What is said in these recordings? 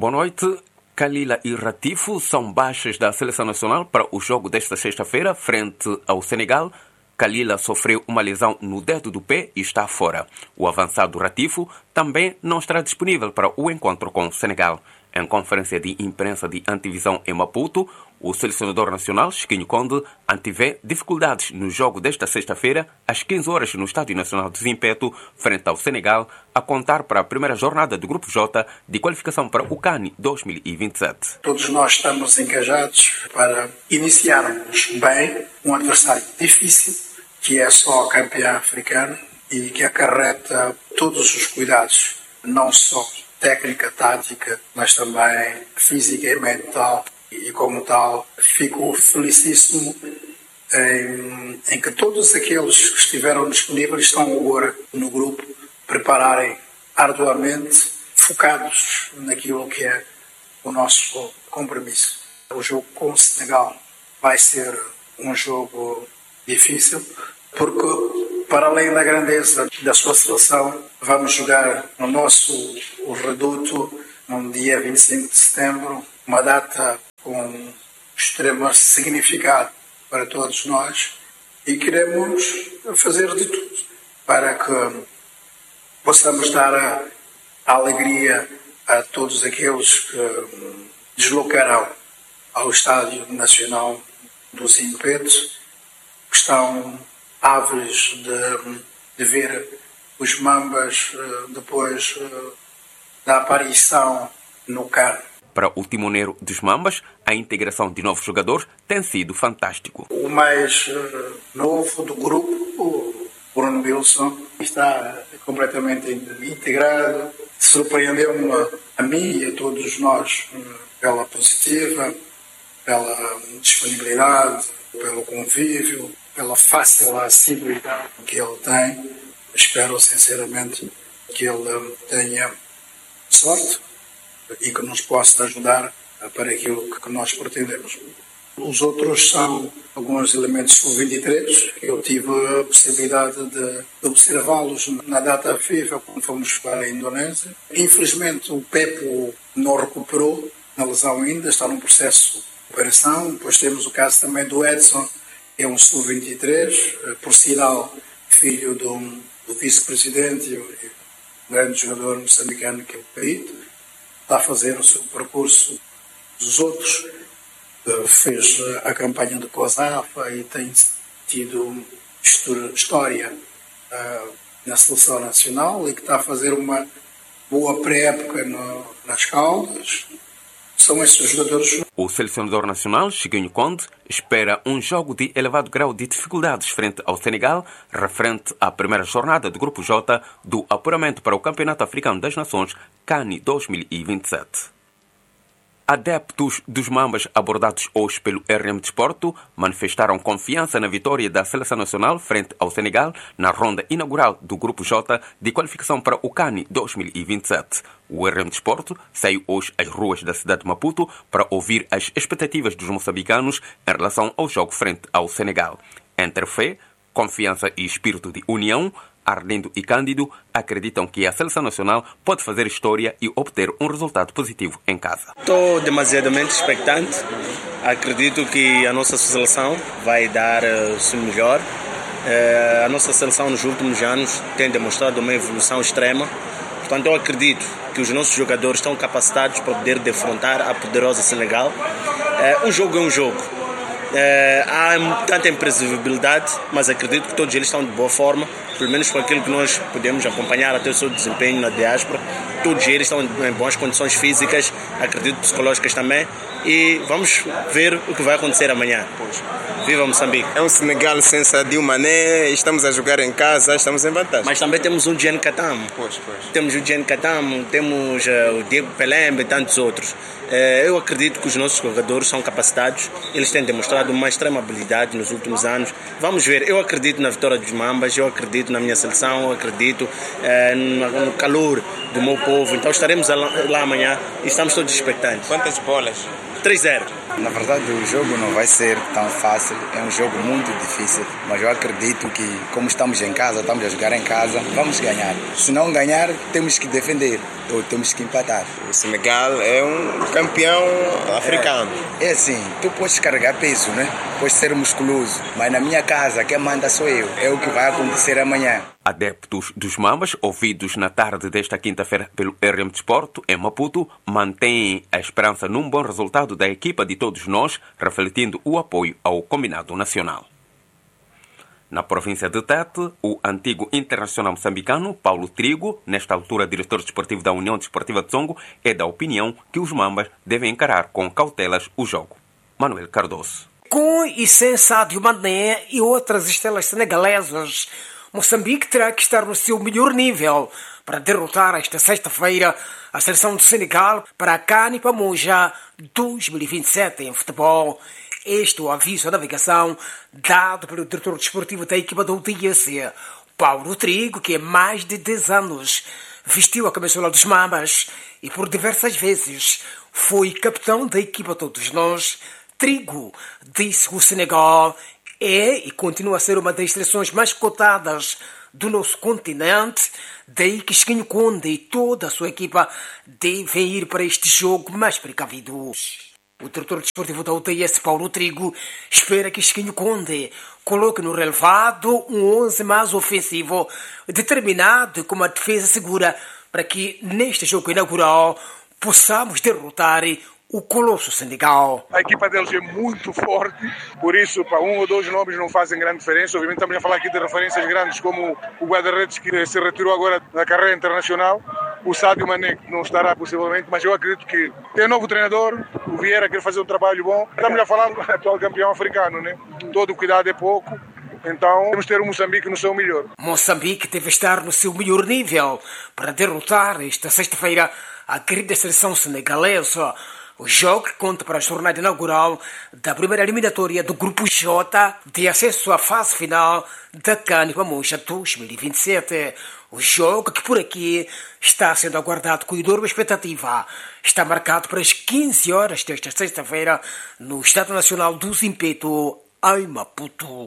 Boa noite. Kalila e Ratifo são baixas da Seleção Nacional para o jogo desta sexta-feira frente ao Senegal. Kalila sofreu uma lesão no dedo do pé e está fora. O avançado Ratifo também não estará disponível para o encontro com o Senegal. Em conferência de imprensa de antevisão em Maputo, o selecionador nacional, Chiquinho Conde, antevê dificuldades no jogo desta sexta-feira, às 15 horas no Estádio Nacional de Zimpeto, frente ao Senegal, a contar para a primeira jornada do Grupo J de qualificação para o CAN 2027. Todos nós estamos engajados para iniciarmos bem um adversário difícil, que é só campeão africano e que acarreta todos os cuidados, não só técnica, tática, mas também física e mental. E como tal, fico felicíssimo em que todos aqueles que estiveram disponíveis estão agora no grupo, prepararem arduamente, focados naquilo que é o nosso compromisso. O jogo com o Senegal vai ser um jogo difícil, porque para além da grandeza da sua seleção, vamos jogar no nosso reduto no dia 25 de setembro, uma data com extremo significado para todos nós, e queremos fazer de tudo para que possamos dar a alegria a todos aqueles que deslocarão ao Estádio Nacional do Zimpeto, que estão ávidos de ver os Mambas depois da aparição no CAN. Para o timoneiro dos Mambas, a integração de novos jogadores tem sido fantástico. O mais novo do grupo, o Bruno Wilson, está completamente integrado. Surpreendeu-me a mim e a todos nós pela positiva, pela disponibilidade, pelo convívio, pela fácil acessibilidade que ele tem. Espero sinceramente que ele tenha sorte e que nos possa ajudar para aquilo que nós pretendemos. Os outros são alguns elementos sub-23, que eu tive a possibilidade de observá-los na data FIFA quando fomos para a Indonésia. Infelizmente o Pepo não recuperou na lesão ainda, está num processo de operação. Depois temos o caso também do Edson, que é um sub-23, por sinal filho do vice-presidente e um grande jogador moçambicano que é o Perito. Está a fazer o seu percurso dos outros, fez a campanha do COSAFA e tem tido história na seleção nacional e que está a fazer uma boa pré-época nas Caldas. São esses jogadores. O selecionador nacional, Chiquinho Conde, espera um jogo de elevado grau de dificuldades frente ao Senegal, referente à primeira jornada do Grupo J do apuramento para o Campeonato Africano das Nações, CAN 2027. Adeptos dos Mambas abordados hoje pelo RM Desporto manifestaram confiança na vitória da Seleção Nacional frente ao Senegal na ronda inaugural do Grupo J de qualificação para o CAN 2027. O RM Desporto saiu hoje às ruas da cidade de Maputo para ouvir as expectativas dos moçambicanos em relação ao jogo frente ao Senegal. Entre fé, confiança e espírito de união, Arlindo e Cândido acreditam que a Seleção Nacional pode fazer história e obter um resultado positivo em casa. Estou demasiadamente expectante. Acredito que a nossa seleção vai dar o seu melhor. A nossa seleção nos últimos anos tem demonstrado uma evolução extrema. Portanto, eu acredito que os nossos jogadores estão capacitados para poder defrontar a poderosa Senegal. Um jogo é um jogo. Há tanta imprevisibilidade, mas acredito que todos eles estão de boa forma, pelo menos com aquilo que nós podemos acompanhar até o seu desempenho na diáspora. Todos eles estão em boas condições físicas, acredito psicológicas também, e vamos ver o que vai acontecer amanhã. Viva Moçambique! É um Senegal sem Sadio Mané, estamos a jogar em casa, estamos em vantagem. Mas também temos o Dieng Katamo. Temos o Dieng Katamo, temos o Diego Pelembe e tantos outros. Eu acredito que os nossos jogadores são capacitados, eles têm demonstrado uma extrema habilidade nos últimos anos. Vamos ver, eu acredito na vitória dos Mambas, eu acredito na minha seleção, eu acredito no calor do meu povo. Então estaremos lá amanhã e estamos todos expectantes. Quantas bolas? 3-0. Na verdade, o jogo não vai ser tão fácil, é um jogo muito difícil, mas eu acredito que, como estamos em casa, estamos a jogar em casa, vamos ganhar. Se não ganhar, temos que defender ou temos que empatar. O Senegal é um campeão africano. É assim, tu podes carregar peso, né? Podes ser musculoso, mas na minha casa quem manda sou eu. É o que vai acontecer amanhã. Adeptos dos Mambas, ouvidos na tarde desta quinta-feira pelo RM Desporto, em Maputo, mantêm a esperança num bom resultado da equipa de todos nós, refletindo o apoio ao combinado nacional. Na província de Tete, o antigo internacional moçambicano Paulo Trigo, nesta altura diretor desportivo da União Desportiva de Songo, é da opinião que os Mambas devem encarar com cautelas o jogo. Manuel Cardoso. Com e sem Sadio Mané e outras estrelas senegalesas, Moçambique terá que estar no seu melhor nível para derrotar esta sexta-feira a seleção do Senegal para a CAN Pamoja 2027 em futebol. Este é o aviso à navegação dado pelo diretor desportivo da equipa do UDS, Paulo Trigo, que há mais de 10 anos vestiu a camisola dos Mambas e por diversas vezes foi capitão da equipa Todos Nós. Trigo disse que o Senegal é e continua a ser uma das seleções mais cotadas do nosso continente, daí que Chiquinho Conde e toda a sua equipa devem ir para este jogo mais precavidos. O diretor desportivo da UTS, Paulo Trigo, espera que Chiquinho Conde coloque no relevado um 11 mais ofensivo, determinado com uma defesa segura, para que neste jogo inaugural possamos derrotar o colosso Senegal. A equipa deles é muito forte, por isso para um ou dois nomes não fazem grande diferença. Obviamente estamos a falar aqui de referências grandes como o guarda-redes que se retirou agora da carreira internacional, o Sadio Mané que não estará possivelmente, mas eu acredito que tem um novo treinador, o Vieira quer fazer um trabalho bom. Estamos a falar do atual campeão africano, né? Todo cuidado é pouco. Então, temos de ter o Moçambique no seu melhor. Moçambique deve estar no seu melhor nível para derrotar esta sexta-feira a querida seleção senegalesa. O jogo conta para a jornada inaugural da primeira eliminatória do Grupo J de acesso à fase final da CAN Pamoja 2027. O jogo que por aqui está sendo aguardado com enorme expectativa está marcado para as 15 horas desta sexta-feira no Estádio Nacional do Zimpeto, em Maputo.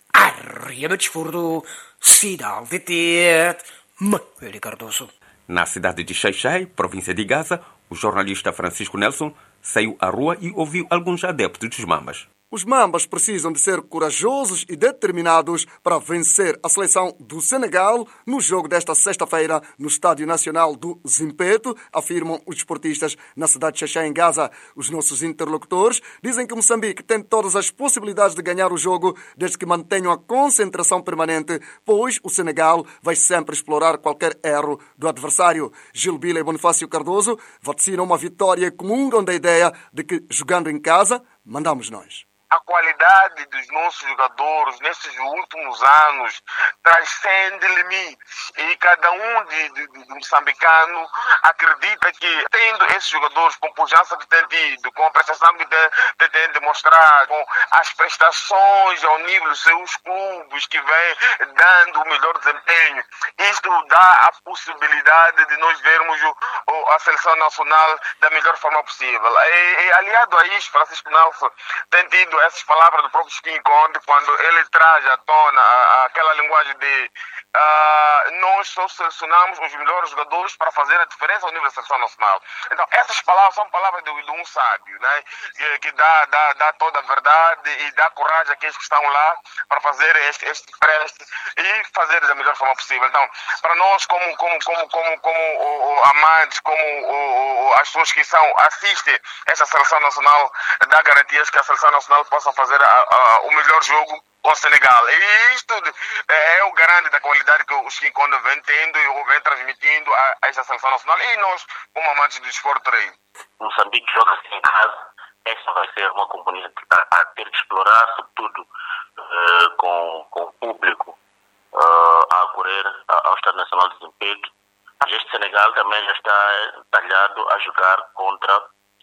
RM Desporto, Cidade de Tete, Manuel Cardoso. Na cidade de Xai-Xai, província de Gaza, o jornalista Francisco Nelson saiu à rua e ouviu alguns adeptos dos Mambas. Os Mambas precisam de ser corajosos e determinados para vencer a seleção do Senegal no jogo desta sexta-feira no Estádio Nacional do Zimpeto, afirmam os desportistas na cidade de Xai-Xai, em Gaza. Os nossos interlocutores dizem que Moçambique tem todas as possibilidades de ganhar o jogo desde que mantenham a concentração permanente, pois o Senegal vai sempre explorar qualquer erro do adversário. Gil Bila e Bonifácio Cardoso vaticinam uma vitória e comungam da ideia de que, jogando em casa, mandamos nós. A qualidade dos nossos jogadores nesses últimos anos transcende limites e cada um de moçambicano acredita que tendo esses jogadores com pujança que tem tido, com a prestação que tem demonstrado, com as prestações ao nível dos seus clubes que vem dando o melhor desempenho, isto dá a possibilidade de nós vermos a seleção nacional da melhor forma possível. E aliado a isso, Francisco Nelson tem tido essas palavras do próprio Chiquinho Conde quando ele traz à tona aquela linguagem de nós só selecionamos os melhores jogadores para fazer a diferença ao nível da seleção nacional. Então essas palavras são palavras de um sábio, né? que dá toda a verdade e dá coragem àqueles que estão lá para fazer este preste e fazer da melhor forma possível. Então para nós como amantes, como as pessoas que assistem esta seleção nacional, dá garantias que a seleção nacional possa fazer o melhor jogo com o Senegal. E isto é o garante da qualidade que o Chiquinho Conde vem tendo e vem transmitindo a esta seleção nacional. E nós, como amantes do desporto, Moçambique joga-se em casa. Esta vai ser uma componente a ter que explorar, sobretudo com o público a acorrer ao Estádio Nacional de Zimpeto. Este Senegal também já está talhado a jogar contra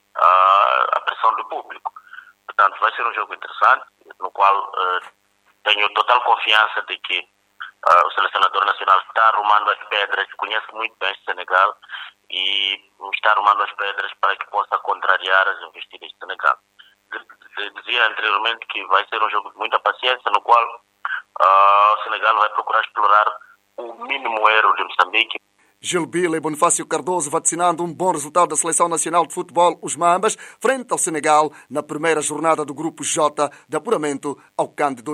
a pressão do público. Portanto, vai ser um jogo interessante, no qual tenho total confiança de que o selecionador nacional está arrumando as pedras, conhece muito bem este Senegal e está arrumando as pedras para que possa contar contrariar as investidas do Senegal. Dizia anteriormente que vai ser um jogo de muita paciência, no qual o Senegal vai procurar explorar o mínimo erro de Moçambique. Gilbila e Bonifácio Cardoso vaticinando um bom resultado da Seleção Nacional de Futebol, os Mambas, frente ao Senegal, na primeira jornada do Grupo J de apuramento ao CAN de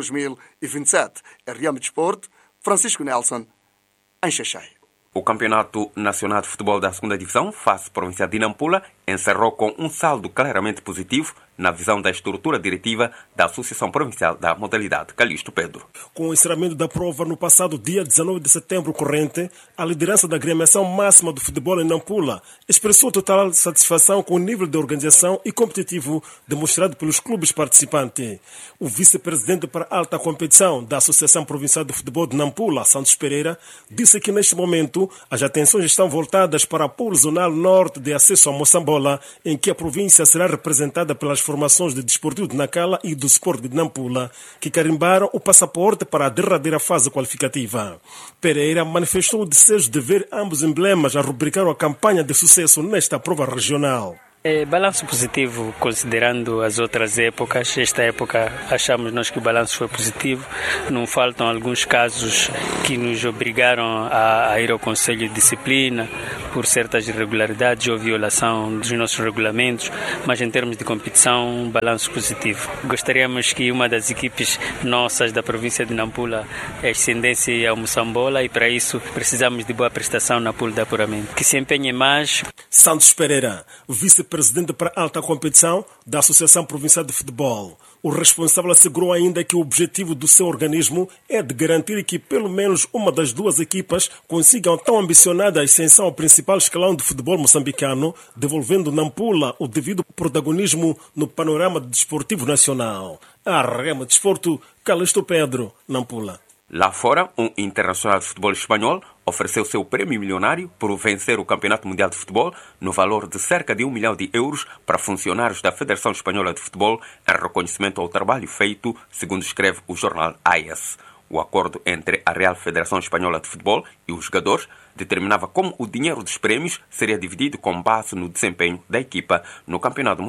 2027. RM Desporto, Francisco Nelson, em Xaixai. O Campeonato Nacional de Futebol da 2ª Divisão, face província de Nampula, encerrou com um saldo claramente positivo na visão da estrutura diretiva da Associação Provincial da Modalidade. Calixto Pedro. Com o encerramento da prova no passado dia 19 de setembro corrente, a liderança da agremiação máxima do futebol em Nampula expressou total satisfação com o nível de organização e competitivo demonstrado pelos clubes participantes. O vice-presidente para a alta competição da Associação Provincial de Futebol de Nampula, Santos Pereira, disse que neste momento as atenções estão voltadas para a Polo Zonal Norte de acesso a Moçambola, em que a província será representada pelas formações de Desportivo de Nacala e do Sport de Nampula, que carimbaram o passaporte para a derradeira fase qualificativa. Pereira manifestou o desejo de ver ambos emblemas a rubricar a campanha de sucesso nesta prova regional. Balanço positivo, considerando as outras épocas. Esta época achamos nós que o balanço foi positivo. Não faltam alguns casos que nos obrigaram a ir ao Conselho de Disciplina por certas irregularidades ou violação dos nossos regulamentos, mas em termos de competição, um balanço positivo. Gostaríamos que uma das equipes nossas da província de Nampula ascendesse ao Moçambola, e para isso precisamos de boa prestação na pool de apuramento. Que se empenhe mais. Santos Pereira, vice-presidente para a alta competição da Associação Provincial de Futebol. O responsável assegurou ainda que o objetivo do seu organismo é de garantir que pelo menos uma das duas equipas consigam tão ambicionada ascensão ao principal escalão do futebol moçambicano, devolvendo Nampula o devido protagonismo no panorama desportivo nacional. A RM Desporto, Calixto Pedro, Nampula. Lá fora, um internacional de futebol espanhol ofereceu seu prémio milionário por vencer o Campeonato Mundial de Futebol no valor de cerca de 1 milhão de euros para funcionários da Federação Espanhola de Futebol em reconhecimento ao trabalho feito, segundo escreve o jornal AES. O acordo entre a Real Federação Espanhola de Futebol e os jogadores determinava como o dinheiro dos prémios seria dividido com base no desempenho da equipa no Campeonato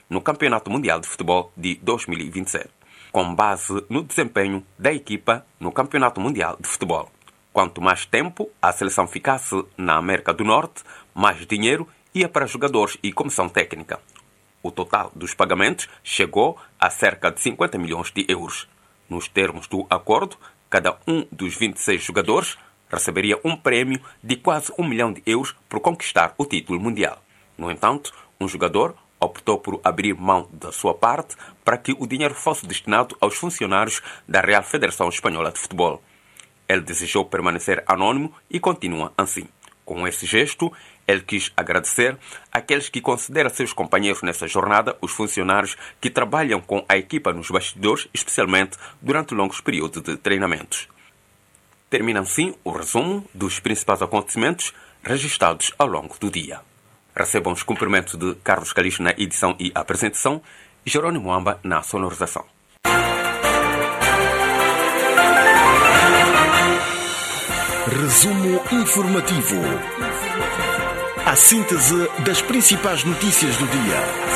Mundial de Futebol de 2027. Com base no desempenho da equipa no Campeonato Mundial de Futebol. Quanto mais tempo a seleção ficasse na América do Norte, mais dinheiro ia para jogadores e comissão técnica. O total dos pagamentos chegou a cerca de 50 milhões de euros. Nos termos do acordo, cada um dos 26 jogadores receberia um prémio de quase 1 milhão de euros por conquistar o título mundial. No entanto, um jogador optou por abrir mão da sua parte para que o dinheiro fosse destinado aos funcionários da Real Federação Espanhola de Futebol. Ele desejou permanecer anônimo e continua assim. Com esse gesto, ele quis agradecer àqueles que consideram seus companheiros nessa jornada, os funcionários que trabalham com a equipa nos bastidores, especialmente durante longos períodos de treinamentos. Termina assim o resumo dos principais acontecimentos registrados ao longo do dia. Recebam os cumprimentos de Carlos Calixto na edição e apresentação e Jerônimo Amba na sonorização. Resumo informativo. A síntese das principais notícias do dia.